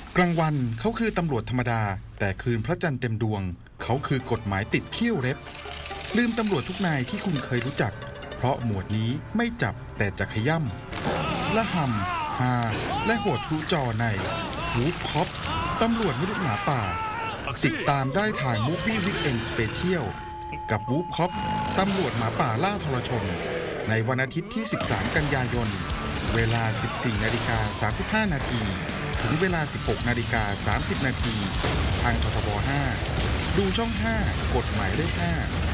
กลางวันเขาคือตำรวจธรรมดาแต่คืนพระจันทร์เต็มดวงเขาคือกฎหมายติดเขี้ยวเล็บลืมตำรวจทุกนายที่คุณเคยรู้จักเพราะหมวดนี้ไม่จับแต่จะขย่ำละห่ำฮาและโหดทุจอในวูฟคอปตำรวจมนุษย์หมาป่าติดตามได้ทางมูฟวี่วิกเอนด์สเปเชียลกับวูฟคอปตำรวจหมาป่าล่าทรชนในวันอาทิตย์ที่13กันยายนเวลา 14:35 นาทีถึงเวลา 16:30 นาทีทางททบ 5ดูช่อง 5 กฎหมายเลข 5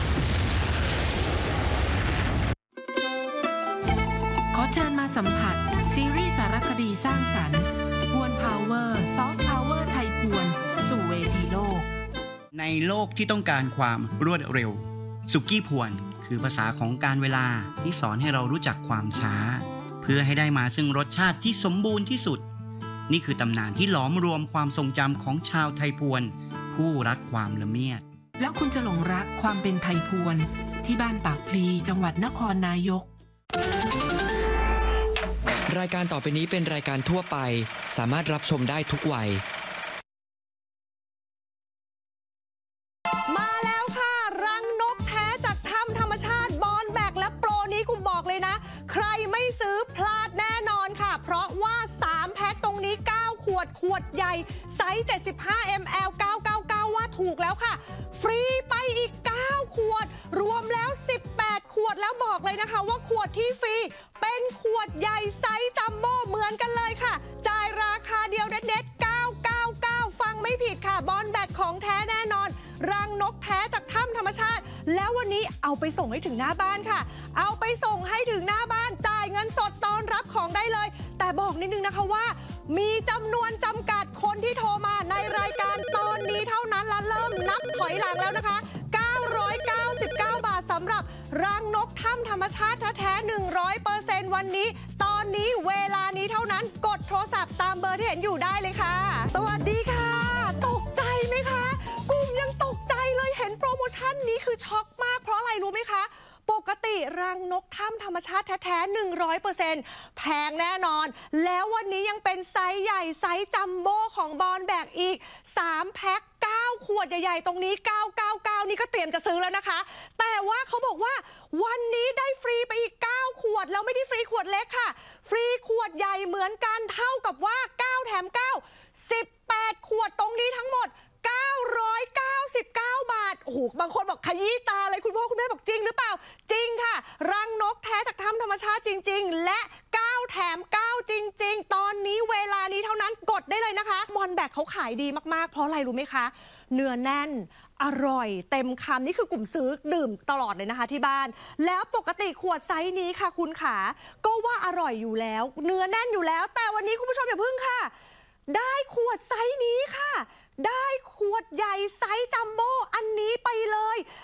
ขอเชิญมาสัมผัสซีรีส์สารคดีสร้างสรรค์พวนพาวเวอร์ซอฟต์พาวเวอร์ไทยพวนสู่เวทีโลกในโลกที่ต้องการความรวดเร็วสุกี้พวนคือภาษาของการเวลาที่สอนให้เรารู้จักความช้าเพื่อให้ได้มาซึ่งรสชาติที่สมบูรณ์ที่สุดนี่คือตำนานที่หลอมรวมความทรงจำของชาวไทยพวนผู้รักความละเมียดแล้วคุณจะหลงรักความเป็นไทยพวนที่บ้านปากพลีจังหวัดนครนายกรายการต่อไปนี้เป็นรายการทั่วไปสามารถรับชมได้ทุกวัยมาแล้วค่ะรังนกแท้จากถ้ำธรรมชาติบอนแบกและโปรนี้กุมบอกเลยนะใครไม่ซื้อพลาดแน่นอนค่ะเพราะว่า3แพ็คตรงนี้9ขวดใหญ่ไซส์75 ml 999ว่าถูกแล้วค่ะฟรีไปอีก9ขวดรวมแล้ว18ขวดแล้วบอกเลยนะคะว่าขวดที่ฟรีเป็นขวดใหญ่ไซส์จัมโบ้เหมือนกันเลยค่ะจ่ายราคาเดียวเด็ด999ฟังไม่ผิดค่ะบอนแบกของแท้แน่นอนรังนกแท้จากถ้ำธรรมชาติแล้ววันนี้เอาไปส่งให้ถึงหน้าบ้านค่ะเอาไปส่งให้ถึงหน้าบ้านจ่ายเงินสดต้อนรับของได้เลยแต่บอกนิดนึงนะคะว่ามีจำนวนจำกัดคนที่โทรมาในรายการตอนนี้เท่านั้นและเริ่มนับถอยหลังแล้วนะคะ999 บาทสำหรับรังนกถ้ำธรรมชาติแท้ 100% วันนี้ตอนนี้เวลานี้เท่านั้นกดโทรศัพท์ตามเบอร์ที่เห็นอยู่ได้เลยค่ะสวัสดีค่ะตกใจไหมคะกลุ่มยังตกใจเลยเห็นโปรโมชั่นนี้คือช็อกมากเพราะอะไรรู้ไหมคะปกติรังนกถ้ำธรรมชาติแท้ๆ 100% แพงแน่นอนแล้ววันนี้ยังเป็นไซส์ใหญ่ไซส์จัมโบ้ของบอนแบกอีก3แพ็ค9ขวดใหญ่ๆตรงนี้999นี่ก็เตรียมจะซื้อแล้วนะคะแต่ว่าเขาบอกว่าวันนี้ได้ฟรีไปอีก9ขวดแล้วไม่ได้ฟรีขวดเล็กค่ะฟรีขวดใหญ่เหมือนกันเท่ากับว่า9แถม9 18ขวดตรงนี้ทั้งหมด999 บาทโอ้โหบางคนบอกขยี้ตาเลยคุณพ่อคุณแม่บอกจริงหรือเปล่าจริงค่ะรังนกแท้จากถ้ำธรรมชาติจริงๆและ9แถม9จริงๆตอนนี้เวลานี้เท่านั้นกดได้เลยนะคะบอนแบกเขาขายดีมากๆเพราะอะไรรู้ไหมคะเนื้อแน่นอร่อยเต็มคำนี่คือกลุ่มซื้อดื่มตลอดเลยนะคะที่บ้านแล้วปกติขวดไซส์นี้ค่ะคุณขาก็ว่าอร่อยอยู่แล้วเนื้อแน่นอยู่แล้วแต่วันนี้คุณผู้ชมอย่าพึ่งค่ะได้ขวดไซส์นี้ค่ะได้ขวดใหญ่ไซส์จัมโบ้อันนี้ไปเลย